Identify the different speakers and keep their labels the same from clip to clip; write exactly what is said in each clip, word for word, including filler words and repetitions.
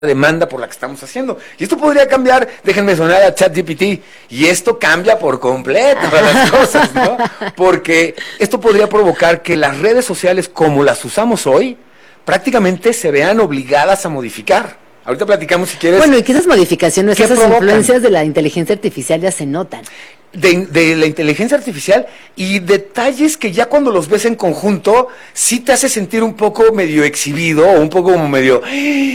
Speaker 1: demanda por la que estamos haciendo. Y esto podría cambiar, déjenme sonar a ChatGPT, y esto cambia por completo las cosas, ¿no? Porque esto podría provocar que las redes sociales como las usamos hoy, prácticamente se vean obligadas a modificar. Ahorita platicamos si quieres.
Speaker 2: Bueno, y que esas modificaciones, esas
Speaker 1: provocan?
Speaker 2: influencias de la inteligencia artificial ya se notan.
Speaker 1: De, de la inteligencia artificial y detalles que ya cuando los ves en conjunto, sí te hace sentir un poco medio exhibido, o un poco como medio,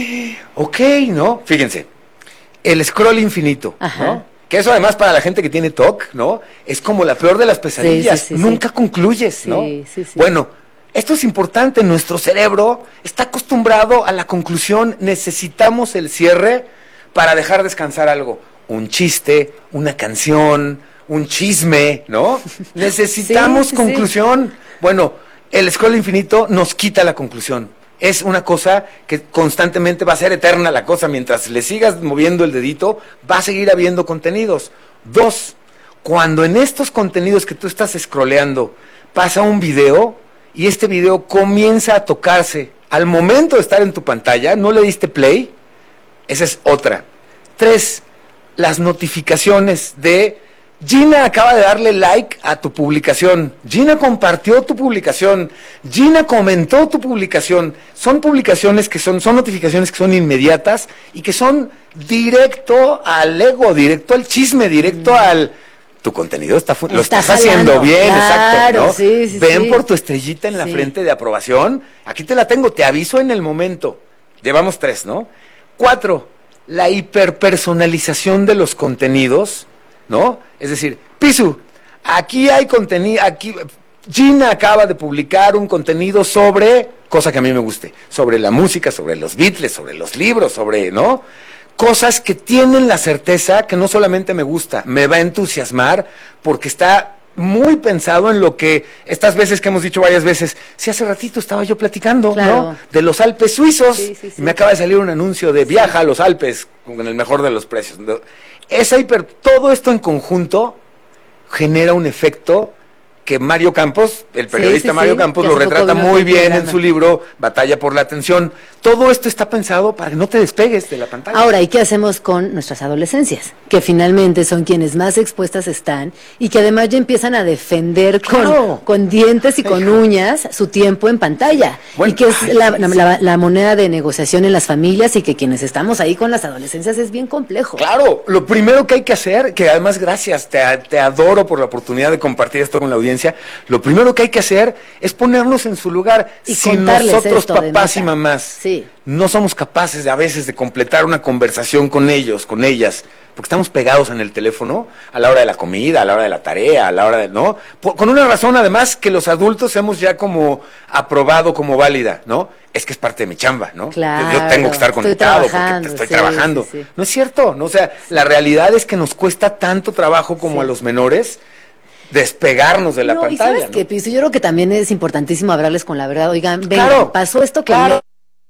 Speaker 1: ok, ¿no? Fíjense, el scroll infinito,
Speaker 2: Ajá.
Speaker 1: ¿no? Que eso además para la gente que tiene T O C, ¿no? Es como la peor de las pesadillas,
Speaker 2: Sí, sí, sí,
Speaker 1: nunca
Speaker 2: sí.
Speaker 1: concluyes, ¿no?
Speaker 2: Sí, sí, sí.
Speaker 1: Bueno, esto es importante, nuestro cerebro está acostumbrado a la conclusión, necesitamos el cierre para dejar descansar algo, un chiste, una canción, un chisme, ¿no? Necesitamos
Speaker 2: Sí, sí,
Speaker 1: conclusión. Sí. Bueno, el scroll infinito nos quita la conclusión. Es una cosa que constantemente va a ser eterna la cosa. Mientras le sigas moviendo el dedito, va a seguir habiendo contenidos. Dos, cuando en estos contenidos que tú estás scrolleando pasa un video y este video comienza a tocarse al momento de estar en tu pantalla, no le diste play, esa es otra. Tres, las notificaciones de Gina acaba de darle like a tu publicación, Gina compartió tu publicación, Gina comentó tu publicación. Son publicaciones que son, son notificaciones que son inmediatas y que son directo al ego, directo al chisme, directo mm. al... Tu contenido está, lo
Speaker 2: está
Speaker 1: estás
Speaker 2: jalando.
Speaker 1: Haciendo bien,
Speaker 2: Claro,
Speaker 1: exacto, ¿no?
Speaker 2: Sí, sí,
Speaker 1: Ven
Speaker 2: sí.
Speaker 1: por tu estrellita en la sí. frente de aprobación, aquí te la tengo, te aviso en el momento. Llevamos tres, ¿no? Cuatro, la hiperpersonalización de los contenidos, ¿no? Es decir, Pisu, aquí hay contenido, aquí Gina acaba de publicar un contenido sobre, cosa que a mí me guste, sobre la música, sobre los Beatles, sobre los libros, sobre, ¿no? Cosas que tienen la certeza que no solamente me gusta, me va a entusiasmar porque está muy pensado en lo que estas veces que hemos dicho varias veces, si hace ratito estaba yo platicando, claro. ¿no? De los Alpes suizos, sí, sí, sí. y me acaba de salir un anuncio de viaja sí. a los Alpes con el mejor de los precios. Esa hiper, todo esto en conjunto genera un efecto que Mario Campos, el periodista sí, sí, Mario sí. Campos, lo retrata muy bien en su libro Batalla por la Atención. Todo esto está pensado para que no te despegues de la pantalla.
Speaker 2: Ahora, ¿y qué hacemos con nuestras adolescencias? Que finalmente son quienes más expuestas están y que además ya empiezan a defender con, claro. con dientes y con Hijo. uñas su tiempo en pantalla. Bueno, y que es ay, la, sí. la, la moneda de negociación en las familias y que quienes estamos ahí con las adolescencias es bien complejo.
Speaker 1: Claro, lo primero que hay que hacer, que además gracias, te, te adoro por la oportunidad de compartir esto con la audiencia, lo primero que hay que hacer es ponernos en su lugar.
Speaker 2: Y
Speaker 1: si nosotros, papás y
Speaker 2: neta.
Speaker 1: mamás,
Speaker 2: sí.
Speaker 1: no somos capaces de, a veces de completar una conversación con ellos, con ellas, porque estamos pegados en el teléfono a la hora de la comida, a la hora de la tarea, a la hora de, ¿no? Por, con una razón además que los adultos hemos ya como aprobado como válida, ¿no? Es que es parte de mi chamba, ¿no?
Speaker 2: Claro,
Speaker 1: yo, yo tengo que estar conectado porque te estoy
Speaker 2: sí,
Speaker 1: trabajando.
Speaker 2: Sí, sí.
Speaker 1: No es cierto, ¿no? O sea, sí. la realidad es que nos cuesta tanto trabajo como sí. a los menores despegarnos de la
Speaker 2: no,
Speaker 1: pantalla.
Speaker 2: ¿y sabes
Speaker 1: ¿no?
Speaker 2: qué, Piso? Yo creo que también es importantísimo hablarles con la verdad. Oigan, vengan,
Speaker 1: claro,
Speaker 2: pasó esto que
Speaker 1: claro.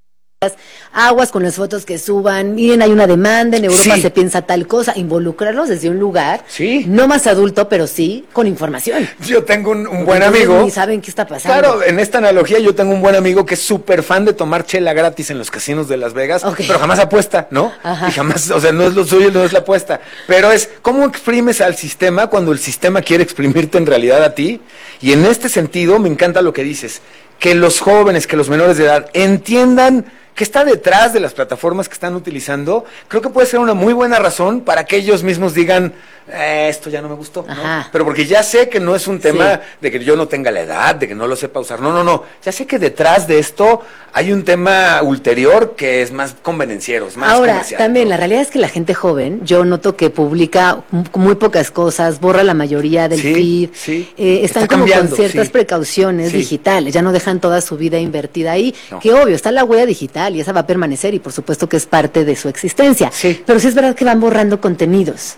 Speaker 2: aguas con las fotos que suban, miren, hay una demanda, en Europa sí. se piensa tal cosa, involucrarlos desde un lugar,
Speaker 1: sí.
Speaker 2: no más adulto, pero sí con información.
Speaker 1: Yo tengo un, un buen amigo.
Speaker 2: Ni saben qué está pasando.
Speaker 1: Claro, en esta analogía yo tengo un buen amigo que es súper fan de tomar chela gratis en los casinos de Las Vegas, okay. pero jamás apuesta, ¿no?
Speaker 2: Ajá.
Speaker 1: Y jamás, o sea, no es lo suyo, no es la apuesta. Pero es, ¿cómo exprimes al sistema cuando el sistema quiere exprimirte en realidad a ti? Y en este sentido me encanta lo que dices, que los jóvenes, que los menores de edad entiendan que está detrás de las plataformas que están utilizando, creo que puede ser una muy buena razón para que ellos mismos digan, eh, esto ya no me gustó, ¿no? Pero porque ya sé que no es un tema sí. de que yo no tenga la edad, de que no lo sepa usar, no, no, no, ya sé que detrás de esto hay un tema ulterior que es más convenenciero, es más
Speaker 2: Ahora,
Speaker 1: comercial.
Speaker 2: También,
Speaker 1: ¿no?
Speaker 2: La realidad es que la gente joven, yo noto que publica muy pocas cosas, borra la mayoría del
Speaker 1: sí,
Speaker 2: feed,
Speaker 1: sí.
Speaker 2: Eh, están
Speaker 1: Está
Speaker 2: como
Speaker 1: cambiando,
Speaker 2: con ciertas
Speaker 1: sí.
Speaker 2: precauciones
Speaker 1: sí.
Speaker 2: digitales, ya no dejan toda su vida invertida ahí, no. que obvio, está la huella digital y esa va a permanecer y por supuesto que es parte de su existencia,
Speaker 1: sí.
Speaker 2: pero sí es verdad que van borrando contenidos.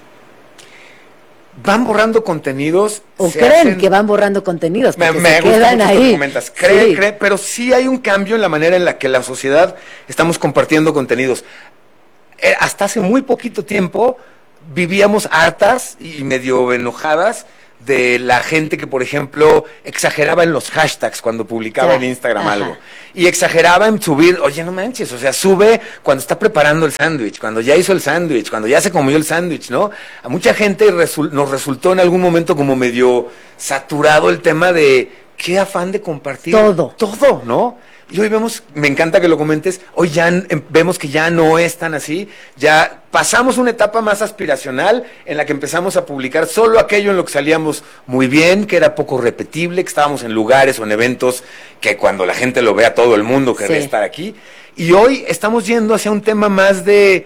Speaker 1: Van borrando contenidos.
Speaker 2: O creen
Speaker 1: hacen...
Speaker 2: que van borrando contenidos, porque
Speaker 1: me, me
Speaker 2: se
Speaker 1: gusta
Speaker 2: quedan
Speaker 1: mucho
Speaker 2: ahí.
Speaker 1: Lo que comentas. Creen,
Speaker 2: sí.
Speaker 1: creen, pero sí hay un cambio en la manera en la que la sociedad estamos compartiendo contenidos. Eh, hasta hace muy poquito tiempo vivíamos hartas y medio enojadas de la gente que, por ejemplo, exageraba en los hashtags cuando publicaba ya. en Instagram Ajá. algo. Y exageraba en subir, oye, no manches, o sea, sube cuando está preparando el sándwich, cuando ya hizo el sándwich, cuando ya se comió el sándwich, ¿no? A mucha gente resul- nos resultó en algún momento como medio saturado el tema de qué afán de compartir.
Speaker 2: Todo.
Speaker 1: Todo, ¿no? Y hoy vemos, me encanta que lo comentes, hoy ya eh, vemos que ya no es tan así, ya pasamos una etapa más aspiracional en la que empezamos a publicar solo aquello en lo que salíamos muy bien, que era poco repetible, que estábamos en lugares o en eventos que cuando la gente lo vea todo el mundo querría sí. estar aquí. Y hoy estamos yendo hacia un tema más de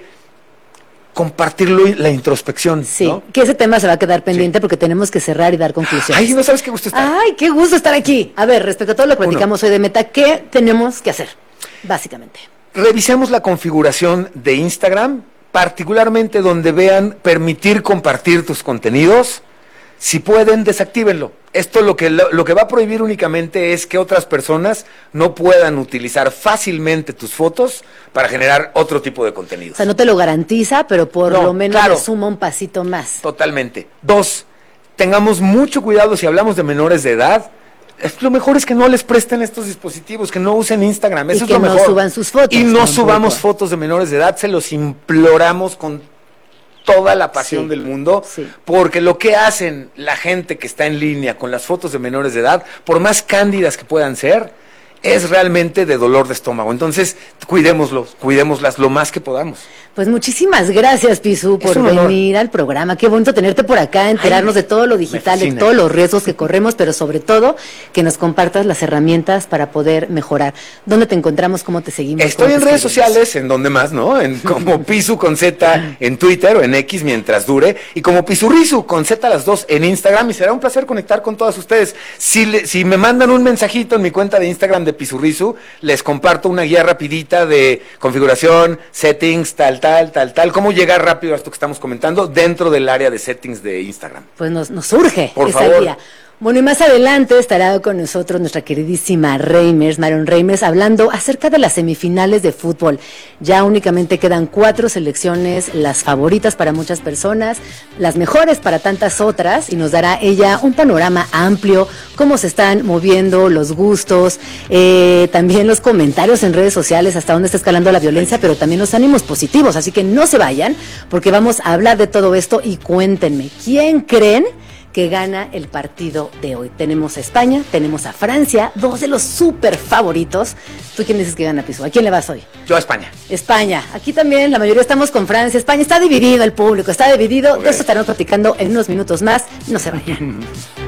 Speaker 1: compartirlo y la introspección.
Speaker 2: Sí,
Speaker 1: ¿no?
Speaker 2: que ese tema se va a quedar pendiente sí. porque tenemos que cerrar y dar conclusiones.
Speaker 1: Ay, no sabes qué gusto estar.
Speaker 2: Ay, qué gusto estar aquí. A ver, respecto a todo lo que platicamos Uno. hoy de Meta, ¿qué tenemos que hacer? Básicamente.
Speaker 1: Revisemos la configuración de Instagram, particularmente donde vean permitir compartir tus contenidos. Si pueden, desactívenlo. Esto lo que, lo, lo que va a prohibir únicamente es que otras personas no puedan utilizar fácilmente tus fotos para generar otro tipo de contenido.
Speaker 2: O sea, no te lo garantiza, pero por no, lo menos
Speaker 1: claro,
Speaker 2: le suma un pasito más.
Speaker 1: Totalmente. Dos, tengamos mucho cuidado si hablamos de menores de edad. Lo mejor es que no les presten estos dispositivos, que no usen Instagram. Eso
Speaker 2: y
Speaker 1: es
Speaker 2: que
Speaker 1: lo
Speaker 2: no
Speaker 1: mejor.
Speaker 2: suban sus fotos.
Speaker 1: Y no subamos fotos de menores de edad. Se los imploramos con toda la pasión sí, del mundo, sí. porque lo que hacen la gente que está en línea con las fotos de menores de edad, por más cándidas que puedan ser, es realmente de dolor de estómago. Entonces, cuidémoslos, cuidémoslas lo más que podamos.
Speaker 2: Pues muchísimas gracias, Pisu, por venir al programa. Qué bonito tenerte por acá, enterarnos Ay, de todo lo digital, de todos los riesgos que corremos, pero sobre todo que nos compartas las herramientas para poder mejorar. ¿Dónde te encontramos? ¿Cómo te seguimos?
Speaker 1: Estoy en redes sociales, en donde más, ¿no? En como Pisu con Z en Twitter o en X mientras dure, y como Pisurrisu con Z las dos en Instagram, y será un placer conectar con todas ustedes. Si, le, si me mandan un mensajito en mi cuenta de Instagram de Pisurrisu, les comparto una guía rapidita de configuración, settings, tal, tal, tal, tal, cómo llegar rápido a esto que estamos comentando dentro del área de settings de Instagram.
Speaker 2: Pues nos, nos surge
Speaker 1: Por
Speaker 2: esa
Speaker 1: favor.
Speaker 2: guía. Bueno, y más adelante estará con nosotros nuestra queridísima Reimers, Marion Reimers, hablando acerca de las semifinales de fútbol. Ya únicamente quedan cuatro selecciones, las favoritas para muchas personas, las mejores para tantas otras, y nos dará ella un panorama amplio, cómo se están moviendo los gustos, eh, también los comentarios en redes sociales, hasta dónde está escalando la violencia, pero también los ánimos positivos. Así que no se vayan, porque vamos a hablar de todo esto, y cuéntenme, ¿quién creen que gana el partido de hoy? Tenemos a España, tenemos a Francia, dos de los súper favoritos. ¿Tú quién dices que gana, Pisu? ¿A quién le vas hoy?
Speaker 1: Yo a España.
Speaker 2: España. Aquí también la mayoría estamos con Francia. España está dividido, el público está dividido. De eso estaremos platicando en unos minutos más. No se vayan.